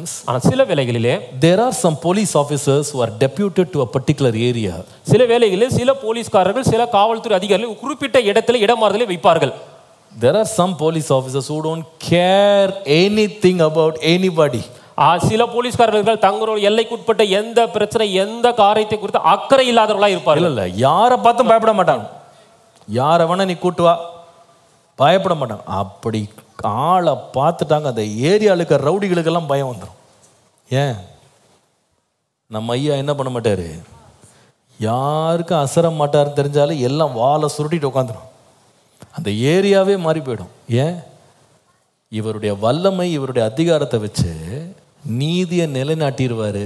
times, ஆனால் சில வேளைகளிலே there are some police officers who are deputed to a particular area. சில வேளைகளில் சில போலீஸ்காரர்கள் சில காவல்துறை அதிகாரிகள் குறிப்பிட்ட இடத்துல இடமாறுதலை வைப்பார்கள். There are some police officers who don't care anything about anybody. சில போலீஸ்காரர்கள் தங்களுடைய எல்லைக்குட்பட்ட எந்த பிரச்சனை எந்த காரியத்தை குறித்து அக்கறை இல்லாதவர்களாக இருப்பார்கள். இல்ல யாரை பார்த்தும் பயப்பட மாட்டாங்க. யாரை வேணா நீ கூட்டு வா, பயப்பட மாட்டாங்க. அப்படி ஆளை பார்த்துட்டாங்க அந்த ஏரியாவுக்கு ரவுடிகளுக்கெல்லாம் பயம் வந்துடும். ஏன்? நம்ம ஐயா என்ன பண்ண மாட்டாரு, யாருக்கும் அசர மாட்டாருன்னு தெரிஞ்சாலும் எல்லாம் வாழை சுருட்டிட்டு உட்காந்துடும். அந்த ஏரியாவே மாறி போயிடும். ஏன்? இவருடைய வல்லமை இவருடைய அதிகாரத்தை வச்சு நீதியை நிலைநாட்டிடுவாரு.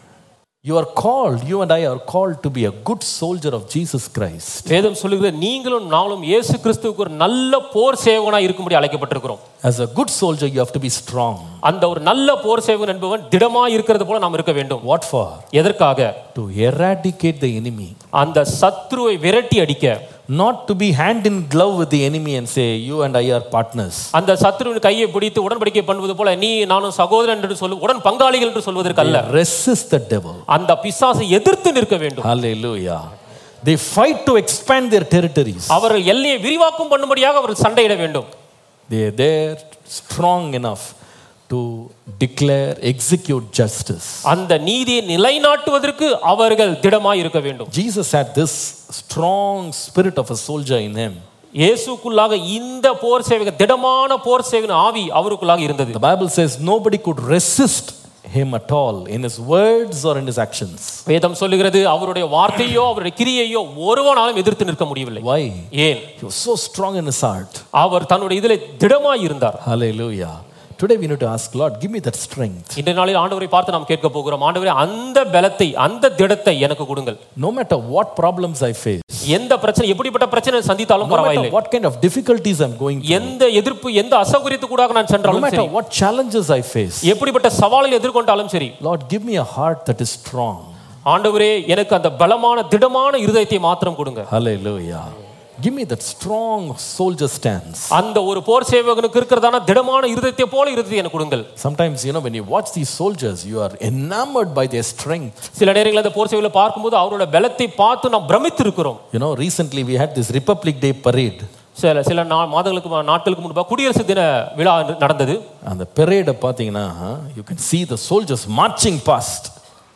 You are called, you and I are called to be a good soldier of Jesus Christ. வேதம் சொல்லுகிறது நீங்களும் நானும் இயேசு கிறிஸ்துவுக்கு ஒரு நல்ல போர் சேவகனாக இருக்கும்படி அழைக்கப்பட்டிருக்கிறோம். As a good soldier you have to be strong. அந்த ஒரு நல்ல போர் சேவகன் என்பவன் திடமாக இருக்கிறது போல நாம் இருக்க வேண்டும். What for? எதற்காக? To eradicate the enemy. அந்த சத்ருவை விரட்டி அடிக்க. Not to be hand in glove with the enemy and say you and I are partners. அந்த சத்ருவின் கையை பிடித்து உடன்படிக்கை பண்ணுவது போல நீ நானும் சகோதரன் என்று சொல்லு உடன் பங்காளிகள் என்று சொல்வதற்கு அல்ல. Resist the devil. அந்த பிசாசை எதிர்த்து நிற்க வேண்டும். Hallelujah. They fight to expand their territories. அவர்கள் எல்லையை விரிவாக்கம் பண்ணும்படியாக அவர்கள் சண்டையிட வேண்டும். They are there strong enough to declare, execute justice. அந்த நீதியை நிலைநாட்டுவதற்கு அவர்கள் திடமாய் இருக்க வேண்டும். Jesus had this strong spirit of a soldier in him. இயேசுக்குள்ளாக இந்த போர் சேவக திடமான போர் சேவகன் ஆவி அவருக்குள்ளாக இருந்தது. The Bible says nobody could resist him at all in his words or in his actions. வேதம் சொல்லுகிறது அவருடைய வார்த்தையோ அவருடைய கிரியையோ ஒருவனாலும் எதிர்த்து நிற்க முடியவில்லை. Why? ஏன்? He was so strong in his heart. அவர் தன்னுடைய இதிலே திடமாய் இருந்தார். Hallelujah. Today we need to ask Lord, give me that strength. இன்றைய நாளில் ஆண்டவரை பார்த்து நாம் கேட்க போகிறோம். ஆண்டவரே அந்த பலத்தை அந்த திடத்தை எனக்கு கொடுங்கள். No matter what problems I face, எந்த பிரச்சனை எப்படிப்பட்ட பிரச்சனை சந்தித்தாலும் no பரவாயில்லை. matter what kind of difficulties I'm going through, எந்த எதிர்ப்பு எந்த அசௌகரியத்துக்கூடாக நான் no சென்றாலும் matter சரி, what challenges I face, எப்படிப்பட்ட சவால்களை எதிர்கொண்டாலும் சரி, Lord, give me a heart that is strong. ஆண்டவரே எனக்கு அந்த பலமான திடமான இருதயத்தை மாத்திரம் கொடுங்க. Hallelujah. Give me that strong soldier stance. அந்த ஒரு போர் சேவகனுக்கு இருக்கிறதான திடமான இருதயத்தை போல இருதயத்தை எனக்கு கொடுங்கள். Sometimes, when you watch these soldiers, you are enamored by their strength. சில நேரங்களில் அந்த போர் சேவகனை பார்க்கும்போது அவரோட பலத்தை பார்த்து நாம் பிரமித்து இருக்கிறோம். Recently we had this Republic Day parade. சில நாட்களுக்கு முன்பாக குடியரசு தின விழா நடந்தது. அந்த parade பாத்தீங்கன்னா you can see the soldiers marching past.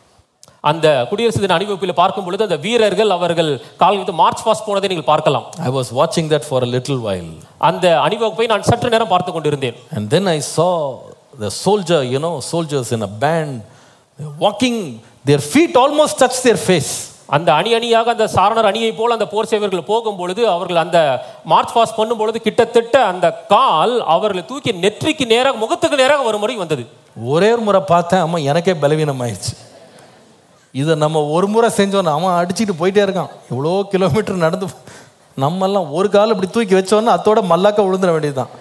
அந்த குடியரசு தின அணிவகுப்பில் பார்க்கும் பொழுது அந்த வீரர்கள் அவர்கள் கால் வைத்து மார்ச் பாஸ்ட் போனதை நீங்கள் பார்க்கலாம். I was watching that for a little while. அந்த அணிவகுப்பை நான் சற்று நேரம் பார்த்து கொண்டிருந்தேன். And then I saw the soldiers in a band walking, their feet almost touch their face. அந்த அணியாக அந்த சாரணர் அணியை போல அந்த போர் சேவகர்கள் போகும் பொழுது அவர்கள் அந்த மார்ச் பாஸ்ட் பண்ணும் பொழுது கிட்டத்தட்ட அந்த கால் அவர்களை தூக்கி நெற்றிக்கு நேராக முகத்துக்கு நேராக ஒரு முறை வந்தது. ஒரே ஒரு முறை பார்த்தேன், அம்மா எனக்கே பலவீனம் ஆயிடுச்சு. இதை நம்ம ஒரு முறை செஞ்சோன்னா அவன் அடிச்சுட்டு போயிட்டே இருக்கான். எவ்வளோ கிலோமீட்டர் நடந்து நம்மெல்லாம் ஒரு கால் இப்படி தூக்கி வச்சோன்னா அதோட மல்லாக்க விழுந்துட வேண்டியதுதான்.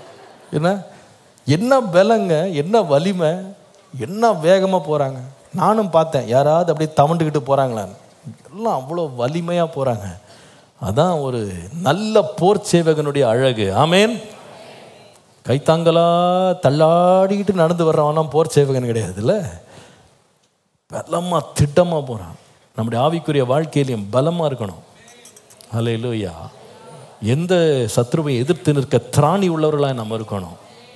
என்ன பலங்க, என்ன வலிமை, என்ன வேகமாக போகிறாங்க. நானும் பார்த்தேன் யாராவது அப்படியே தவண்டுக்கிட்டு போகிறாங்களான்னு. எல்லாம் அவ்வளோ வலிமையாக போகிறாங்க. அதான் ஒரு நல்ல போர் சேவகனுடைய அழகு. ஆமேன். கைத்தாங்களா தள்ளாடிக்கிட்டு நடந்து வர்றவனா போர் சேவகன் கிடையாது. இல்லை, பலமா திட்டமா போறான். நம்முடைய ஆவிக்குரிய வாழ்க்கையிலையும் பலமா இருக்கணும். ஹல்லேலூயா. எந்த சத்ருவை எதிர்த்து நிற்க திராணி உள்ளவர்களாக நம்ம இருக்கணும்.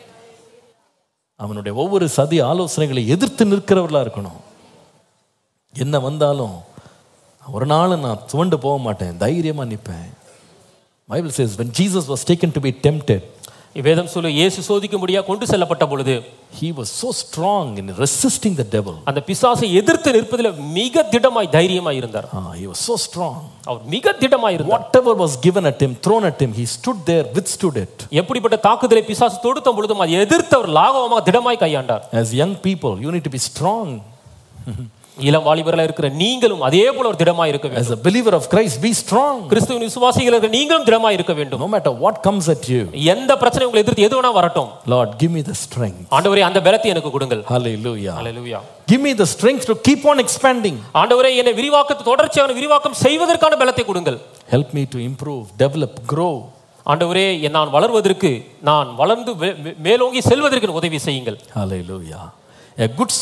அவனுடைய ஒவ்வொரு சதி ஆலோசனைகளை எதிர்த்து நிற்கிறவர்களா இருக்கணும். என்ன வந்தாலும் ஒரு நாள் நான் துவண்டு போக மாட்டேன், தைரியமா நிற்பேன். Bible says when Jesus was taken to be tempted, வேதம் சொல்லு இயேசு சோதிக்கும்படியாக கொண்டு செல்லப்பட்ட பொழுது he was so strong in resisting the devil. அந்த பிசாசை எதிர்த்து நிற்பதில் மிக திடமாய் தைரியமாய் இருந்தார். He was so strong. அவர் மிக திடமாய் இருந்தார். Whatever was given at him, thrown at him, he stood there, withstood it. எப்படிப்பட்ட தாக்குதலை பிசாசு தொடுத்த பொழுதும் அதை எதிர்த்து அவர் லாகவமாக திடமாய் கையாண்டார். As young people, you need to be strong. இளம் வாலிபர்களாக இருக்கிற நீங்களும் அதே போல ஒரு திடமாய் இருக்க வேண்டும். As a believer of Christ, be strong. கிறிஸ்துவின் விசுவாசிகள் இருக்கிற நீங்களும் திடமாய் இருக்க வேண்டும். No matter what comes at you, எந்த பிரச்சனை உங்களை எதிர்த்து எது வேணா வரட்டும், Lord, give me the strength. ஆண்டவரே அந்த பலத்தை எனக்கு கொடுங்கள். Hallelujah. Hallelujah. Give me the strength to keep on expanding. ஆண்டவரே என்னை தொடர்ச்சியான விரிவாக்கம் செய்வதற்கான பலத்தை கொடுங்கள். Help me to improve, develop, grow. ஆண்டவரே நான் வளர்வதற்கு, நான் வளர்ந்து மேலோங்கி செல்வதற்கு உதவி செய்யுங்கள். Hallelujah. A good